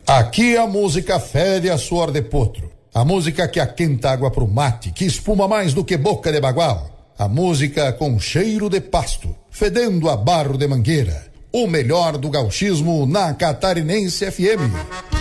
Aqui a música fere a suor de potro. A música que aquenta água pro mate, que espuma mais do que boca de bagual. A música com cheiro de pasto, fedendo a barro de mangueira. O melhor do gauchismo na Catarinense FM.